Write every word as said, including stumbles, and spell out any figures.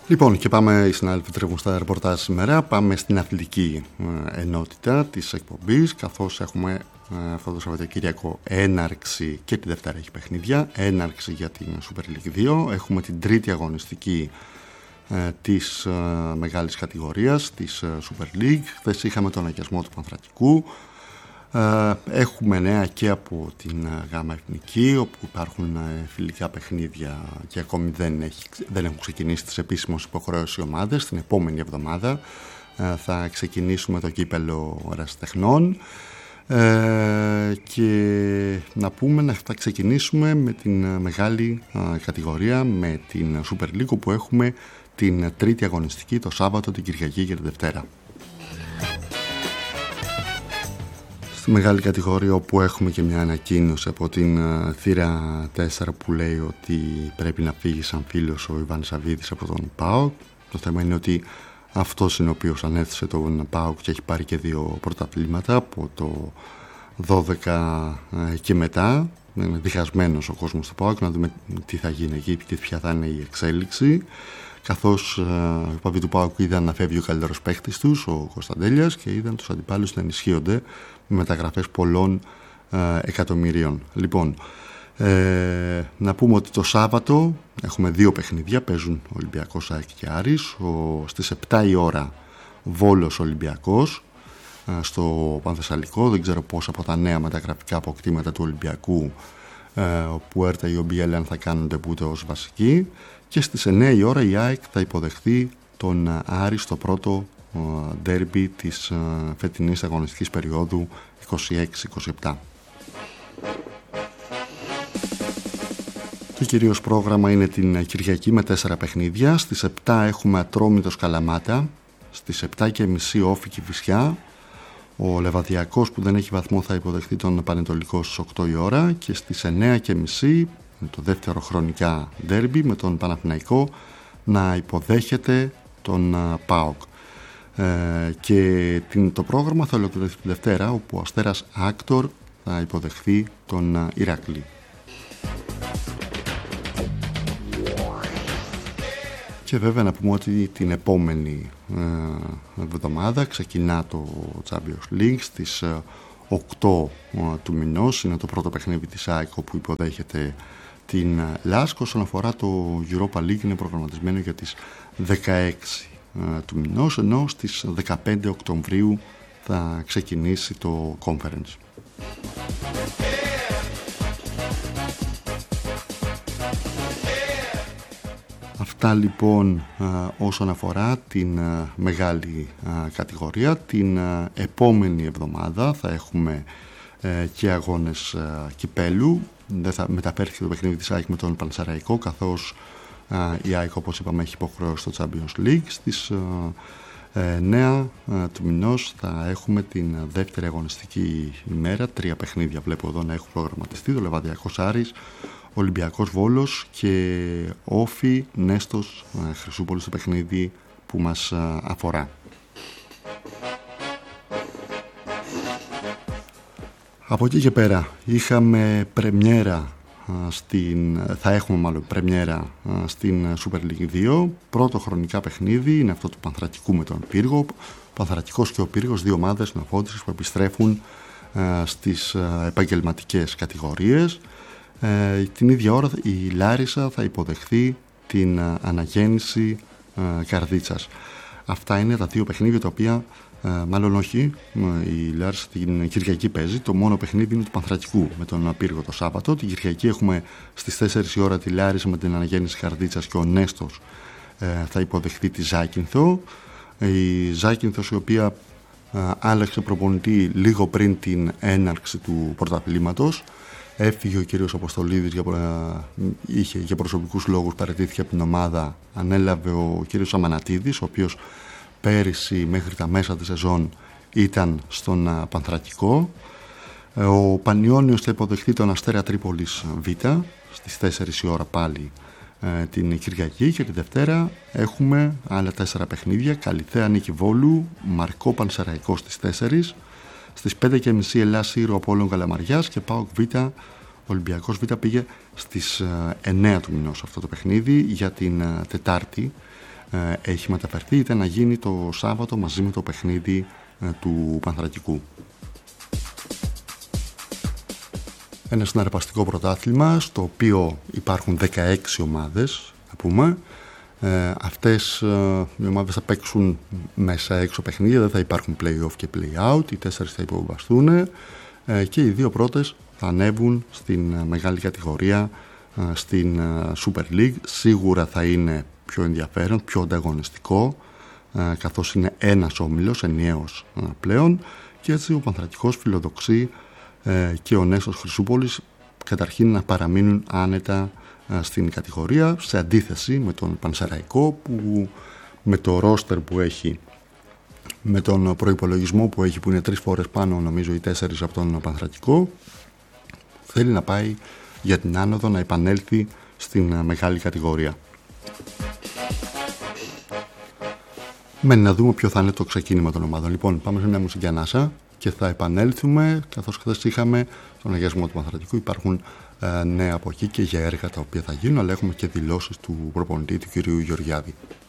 Λοιπόν, και πάμε, οι συνάδελφοι τρέχουν στα ρεπορτάζ σήμερα. Πάμε στην αθλητική ε, ενότητα της εκπομπής, καθώς έχουμε ε, αυτό το Σαββατοκύριακο έναρξη, και τη Δευτέρα έχει παιχνίδια, έναρξη για την Super League δύο. Έχουμε την τρίτη αγωνιστική ε, της ε, μεγάλης κατηγορίας, της ε, Super League. Χθες είχαμε τον αγιασμό του Πανθρακικού. Ε, έχουμε νέα και από την ε, ΓΑΜΑ Εθνική, όπου υπάρχουν ε, φιλικά παιχνίδια και ακόμη δεν, έχει, δεν έχουν ξεκινήσει τις επίσημες υποχρεώσεις οι ομάδες. Την επόμενη εβδομάδα ε, θα ξεκινήσουμε το κύπελο ερασιτεχνών ε, και να πούμε να θα ξεκινήσουμε με την ε, μεγάλη ε, κατηγορία, με την Super League, όπου έχουμε την τρίτη αγωνιστική το Σάββατο, την Κυριακή και τη Δευτέρα. Μεγάλη κατηγορία, όπου έχουμε και μια ανακοίνωση από την uh, θύρα τέσσερα που λέει ότι πρέπει να φύγει σαν φίλος ο Ιβάν Σαββίδης από τον ΠΑΟΚ. Το θέμα είναι ότι αυτός είναι ο οποίος ανέθεσε τον ΠΑΟΚ και έχει πάρει και δύο πρωταθλήματα από το δώδεκα uh, και μετά. Είναι διχασμένος ο κόσμος του ΠΑΟΚ, να δούμε τι θα γίνει εκεί και ποια θα είναι η εξέλιξη. Καθώς uh, οι παδί του ΠΑΟΚ είδαν να φεύγει ο καλύτερος παίκτης τους, ο Κωνσταντέλιας, και είδαν τους αντιπάλους να ενισχύονται με μεταγραφές πολλών uh, εκατομμυρίων. Λοιπόν, ε, να πούμε ότι το Σάββατο έχουμε δύο παιχνίδια, παίζουν Ολυμπιακός ΑΕΚ και Άρης. Ο, στις επτά η ώρα Βόλος Ολυμπιακός uh, στο Πανθεσσαλικό. Δεν ξέρω πώς από τα νέα μεταγραφικά αποκτήματα του Ολυμπιακού, uh, ο Πουέρτα ή ο Μπιέλαν θα κάνουν τεμπούτε ως βασικοί. Και στις εννιά η ώρα η ΑΕΚ θα υποδεχθεί τον Άρη στο πρώτο ντέρμπι της φετινής αγωνιστικής περίοδου είκοσι έξι είκοσι επτά. Το κυρίως πρόγραμμα είναι την Κυριακή με τέσσερα παιχνίδια. Στις επτά έχουμε Ατρόμητος Καλαμάτα, στις επτά και μισή Όφη Κηφισιά. Ο Λεβαδιακός, που δεν έχει βαθμό, θα υποδεχθεί τον Πανετολικό στις οκτώ η ώρα, και στις εννιά και μισή το δεύτερο χρονικά ντέρμπι με τον Παναθηναϊκό να υποδέχεται τον ΠΑΟΚ. Ε, και την, το πρόγραμμα θα ολοκληρωθεί τη Δευτέρα, όπου ο Αστέρας Άκτορ θα υποδεχθεί τον Ηράκλη. Και βέβαια να πούμε ότι την επόμενη ε, εβδομάδα ξεκινά το Champions League στις ε, οκτώ ε, του μηνός. Είναι το πρώτο παιχνίδι της ΑΕΚ, όπου υποδέχεται την ΛΑΣΚ. Όσον αφορά το Europa League, είναι προγραμματισμένο για τις δεκαέξι ε, του μηνός, ενώ στις δεκαπέντε Οκτωβρίου θα ξεκινήσει το Conference. Αυτά λοιπόν ε, όσον αφορά την ε, μεγάλη ε, κατηγορία. Την ε, επόμενη εβδομάδα θα έχουμε ε, και αγώνες ε, κυπέλου. Δεν θα μεταφέρθηκε το παιχνίδι της ΑΕΚ με τον Πανσεραϊκό, καθώς α, η ΑΕΚ, όπως είπαμε, έχει υποχρεώσει στο Champions League. Στις εννιά του μηνός θα έχουμε την δεύτερη αγωνιστική ημέρα. Τρία παιχνίδια βλέπω εδώ να έχουν προγραμματιστεί: το Λεβαδιακός Άρης, Ολυμπιακός Βόλος και Όφη Νέστος Χρυσούπολης, το παιχνίδι που μας α, αφορά. Από εκεί και πέρα είχαμε πρεμιέρα στην, θα έχουμε μάλλον πρεμιέρα στην Super League δύο. Πρώτο χρονικά παιχνίδι είναι αυτό του Πανθρακικού με τον Πύργο. Ο Πανθρακικός και ο Πύργος, δύο ομάδες νεοφώτισες που επιστρέφουν στις επαγγελματικές κατηγορίες. Την ίδια ώρα η Λάρισα θα υποδεχθεί την Αναγέννηση Καρδίτσας. Αυτά είναι τα δύο παιχνίδια τα οποία Uh, μάλλον όχι, η Λάρισα την Κυριακή παίζει. Το μόνο παιχνίδι είναι του Πανθρακικού με τον Πύργο το Σάββατο. Την Κυριακή έχουμε στις τέσσερις η ώρα τη Λάρισα με την Αναγέννηση Καρδίτσας, και ο Νέστος uh, θα υποδεχθεί τη Ζάκυνθο. Η Ζάκυνθος, η οποία uh, άλλαξε προπονητή λίγο πριν την έναρξη του πρωταθλήματος. Έφυγε ο κύριος Αποστολίδης, για, uh, είχε για προσωπικούς λόγους παραιτήθηκε από την ομάδα. Ανέλαβε ο κύριος Αμανατίδης, ο οποίος πέρυσι μέχρι τα μέσα της σεζόν ήταν στον Πανθρακικό. Ο Πανιώνιος θα υποδεχθεί τον Αστέρα Τρίπολης Β στις τέσσερις η ώρα πάλι ε, την Κυριακή, και τη Δευτέρα έχουμε άλλα τέσσερα παιχνίδια: Καλιθέα Νίκη Βόλου, Μαρκό Πανσεραϊκό στις τέσσερις, στις πέντε και μισή Ελλάς Ήρου Απόλλων Καλαμαριάς και ΠΑΟΚ Β. Ολυμπιακός Β πήγε στις εννιά του μηνός αυτό το παιχνίδι. Για την Τετάρτη έχει μεταφερθεί, είτε να γίνει το Σάββατο μαζί με το παιχνίδι του Πανθρακικού. Ένα συναρπαστικό πρωτάθλημα στο οποίο υπάρχουν δεκαέξι ομάδες, να πούμε. Ε, αυτές ε, οι ομάδες θα παίξουν μέσα έξω παιχνίδια, δεν θα υπάρχουν play-off και play-out, οι τέσσερις θα υποβαστούν ε, και οι δύο πρώτες θα ανέβουν στην ε, μεγάλη κατηγορία, ε, στην ε, Super League. Σίγουρα θα είναι πιο ενδιαφέρον, πιο ανταγωνιστικό, ε, καθώς είναι ένας όμιλος, ενιαίος ε, πλέον, και έτσι ο Πανθρακικός φιλοδοξεί ε, και ο Νέστος Χρυσούπολης καταρχήν να παραμείνουν άνετα στην κατηγορία, σε αντίθεση με τον Πανσεραϊκό που με το ρόστερ που έχει, με τον προϋπολογισμό που έχει, που είναι τρεις φορές πάνω νομίζω ή τέσσερις από τον Πανθρακικό, θέλει να πάει για την άνοδο, να επανέλθει στην μεγάλη κατηγορία. Μένει να δούμε ποιο θα είναι το ξεκίνημα των ομάδων. Λοιπόν, πάμε σε μια μουσική ανάσα και θα επανέλθουμε, καθώς χθες είχαμε τον αγιασμό του Πανθρακικού. Υπάρχουν ε, νέα από εκεί και για έργα τα οποία θα γίνουν, αλλά έχουμε και δηλώσεις του προπονητή, του κυρίου Γεωργιάδη.